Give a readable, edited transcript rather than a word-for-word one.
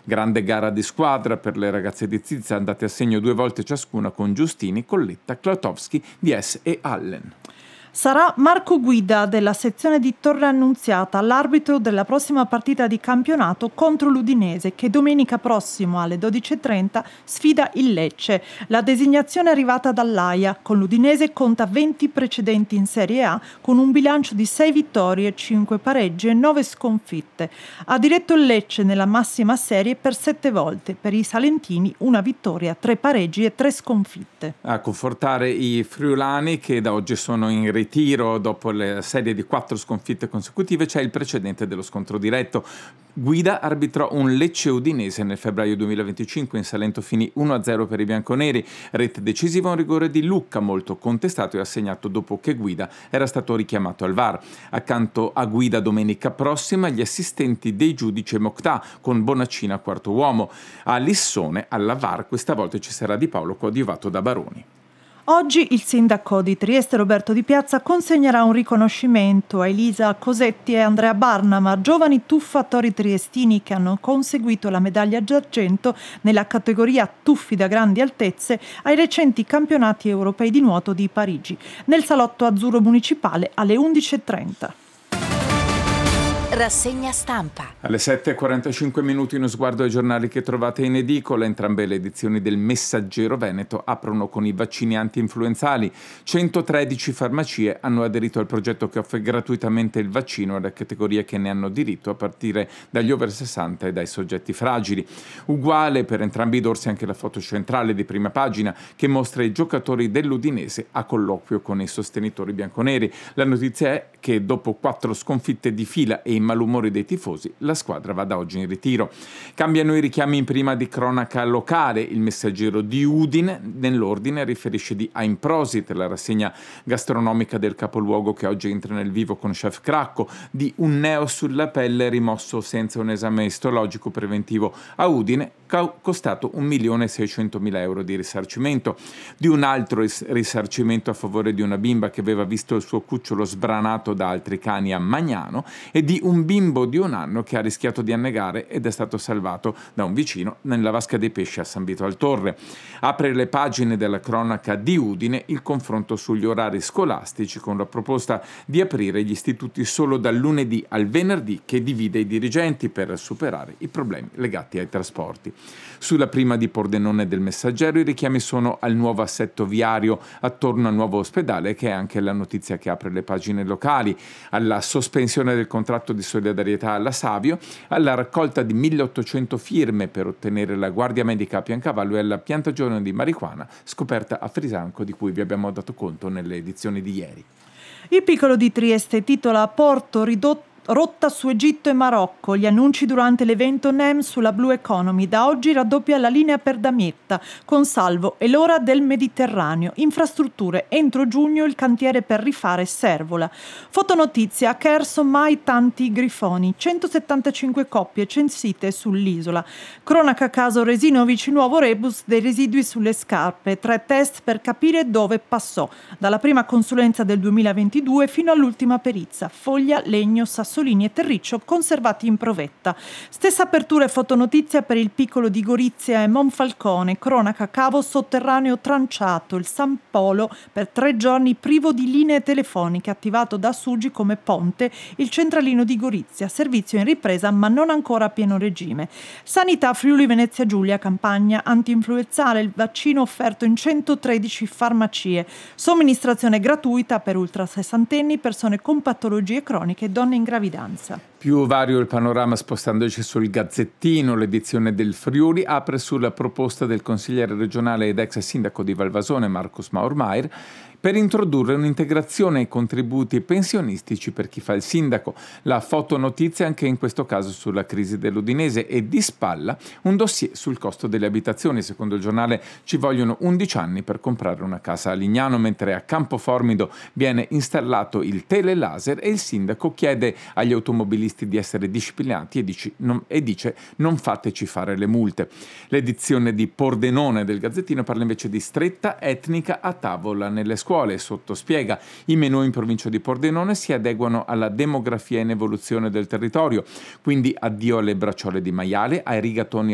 Grande gara di squadra per le ragazze di Zizza, andate a segno 2 volte ciascuna con Giustini, Colletta, Klautowski, Dies e Allen. Sarà Marco Guida della sezione di Torre Annunziata l'arbitro della prossima partita di campionato contro l'Udinese, che domenica prossimo alle 12:30 sfida il Lecce. La designazione è arrivata dall'AIA, con l'Udinese conta 20 precedenti in Serie A con un bilancio di 6 vittorie, 5 pareggi e 9 sconfitte. Ha diretto il Lecce nella massima serie per 7 volte, per i salentini 1 vittoria, 3 pareggi e 3 sconfitte. A confortare i friulani, che da oggi sono in ritiro dopo la serie di 4 sconfitte consecutive, c'è il precedente dello scontro diretto. Guida arbitrò un Lecce Udinese nel febbraio 2025, in Salento finì 1-0 per i bianconeri, rete decisiva, un rigore di Lucca molto contestato e assegnato dopo che Guida era stato richiamato al VAR. Accanto a Guida domenica prossima gli assistenti dei giudici Mokhtar, con Bonaccina quarto uomo. A Lissone alla VAR questa volta ci sarà Di Paolo, coadiuvato da Baroni. Oggi il sindaco di Trieste Roberto Di Piazza consegnerà un riconoscimento a Elisa Cosetti e Andrea Barnama, giovani tuffatori triestini che hanno conseguito la medaglia d'argento nella categoria tuffi da grandi altezze ai recenti campionati europei di nuoto di Parigi, nel salotto azzurro municipale alle 11:30. Rassegna stampa. Alle 7:45 uno sguardo ai giornali che trovate in edicola. Entrambe le edizioni del Messaggero Veneto aprono con i vaccini anti-influenzali. 113 farmacie hanno aderito al progetto che offre gratuitamente il vaccino alle categorie che ne hanno diritto, a partire dagli over 60 e dai soggetti fragili. Uguale per entrambi i dorsi anche la foto centrale di prima pagina, che mostra i giocatori dell'Udinese a colloquio con i sostenitori bianconeri. La notizia è che dopo 4 sconfitte di fila e i malumori dei tifosi, la squadra va da oggi in ritiro. Cambiano i richiami in prima di cronaca locale. Il Messaggero di Udine, nell'ordine, riferisce di Ein Prosit, la rassegna gastronomica del capoluogo che oggi entra nel vivo con chef Cracco, di un neo sulla pelle rimosso senza un esame istologico preventivo a Udine, costato 1.600.000 euro di risarcimento, di un altro risarcimento a favore di una bimba che aveva visto il suo cucciolo sbranato da altri cani a Magnano, e di un bimbo di 1 anno che ha rischiato di annegare ed è stato salvato da un vicino nella vasca dei pesci a San Vito al Torre. Apre le pagine della cronaca di Udine il confronto sugli orari scolastici, con la proposta di aprire gli istituti solo dal lunedì al venerdì, che divide i dirigenti per superare i problemi legati ai trasporti. Sulla prima di Pordenone del Messaggero i richiami sono al nuovo assetto viario attorno al nuovo ospedale, che è anche la notizia che apre le pagine locali, alla sospensione del contratto di solidarietà alla Savio, alla raccolta di 1.800 firme per ottenere la guardia medica a Piancavallo e alla piantagione di marijuana scoperta a Frisanco, di cui vi abbiamo dato conto nelle edizioni di ieri. Il Piccolo di Trieste titola Porto ridotto. Rotta su Egitto e Marocco, gli annunci durante l'evento NEM sulla Blue Economy. Da oggi raddoppia la linea per Damietta, con Salvo e l'ora del Mediterraneo. Infrastrutture, entro giugno il cantiere per rifare Servola. Fotonotizia, a Cherso mai tanti grifoni, 175 coppie censite sull'isola. Cronaca caso Resinovic, nuovo rebus dei residui sulle scarpe, 3 test per capire dove passò, dalla prima consulenza del 2022 fino all'ultima perizia, foglia, legno, sassolini e terriccio conservati in provetta. Stessa apertura e fotonotizia per il Piccolo di Gorizia e Monfalcone, cronaca cavo sotterraneo tranciato, il San Polo per 3 giorni privo di linee telefoniche, attivato da Sugi come ponte il centralino di Gorizia, servizio in ripresa ma non ancora a pieno regime. Sanità Friuli Venezia Giulia, campagna antinfluenzale, il vaccino offerto in 113 farmacie, somministrazione gratuita per ultra sessantenni, persone con patologie croniche e donne in gravidanza. Più vario il panorama spostandoci sul Gazzettino. L'edizione del Friuli apre sulla proposta del consigliere regionale ed ex sindaco di Valvasone Marcus Maurmeier per introdurre un'integrazione ai contributi pensionistici per chi fa il sindaco. La fotonotizia anche in questo caso sulla crisi dell'Udinese, e di spalla un dossier sul costo delle abitazioni. Secondo il giornale ci vogliono 11 anni per comprare una casa a Lignano, mentre a Campoformido viene installato il telelaser e il sindaco chiede agli automobilisti di essere disciplinati e dice non fateci fare le multe. L'edizione di Pordenone del Gazzettino parla invece di stretta etnica a tavola nelle scuole. Sottospiega, i menù in provincia di Pordenone si adeguano alla demografia in evoluzione del territorio, quindi addio alle bracciole di maiale, ai rigatoni